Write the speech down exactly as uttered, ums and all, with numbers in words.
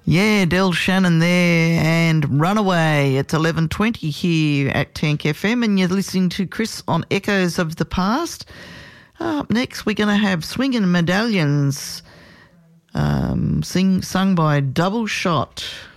Yeah, Del Shannon there and Runaway. It's eleven twenty here at Tank F M and you're listening to Chris on Echoes of the Past. Uh, up next, we're going to have Swingin' Medallions, um, sing, sung by Double Shot.